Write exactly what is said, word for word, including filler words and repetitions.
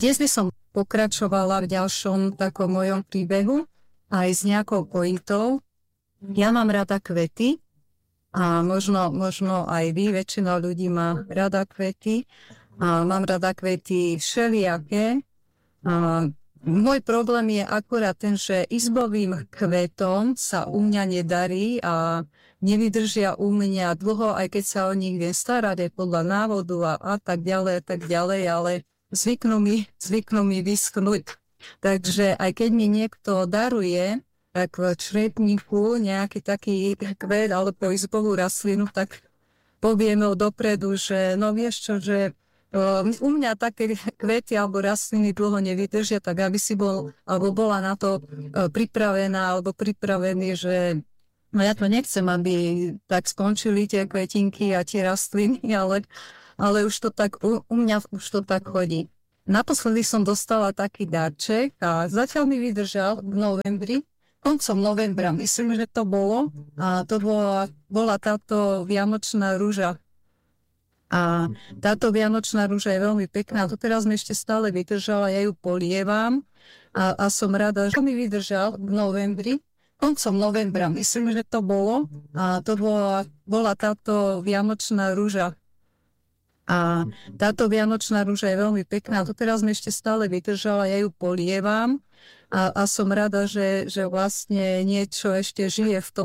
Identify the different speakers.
Speaker 1: Dnes by som pokračovala v ďalšom takom mojom príbehu aj s nejakou pointou. Ja mám rada kvety a možno, možno aj vy, väčšina ľudí má rada kvety. A mám rada kvety všelijaké. A môj problém je akurát ten, že izbovým kvetom sa u mňa nedarí a nevydržia u mňa dlho, aj keď sa o nich viem starať aj podľa návodu a, a tak ďalej, a tak ďalej, ale zvyknú mi, zvyknú mi vyschnúť. Takže aj keď mi niekto daruje tak v čretníku nejaký taký kvet alebo izbovú rastlinu, tak povieme dopredu, že no vieš čo, že uh, u mňa také kvety alebo rastliny dlho nevydržia, tak aby si bol, alebo bola na to uh, pripravená alebo pripravený, že no ja to nechcem, aby tak skončili tie kvetinky a tie rastliny, ale, ale už to tak, u, u mňa už to tak chodí. Naposledy som dostala taký darček a zatiaľ mi vydržal v novembri, koncom novembra, myslím, že to bolo. A to bola, bola táto vianočná ruža. A táto vianočná ruža je veľmi pekná. To teraz mi ešte stále vydržala, ja ju polievam a, a som rada, že mi vydržal v novembri. Koncom novembra, myslím, že to bolo. A to bola, bola táto vianočná ruža. A táto vianočná ruža je veľmi pekná. To teraz mi ešte stále vydržala, ja ju polievam. A, a som rada, že, že vlastne niečo ešte žije v tom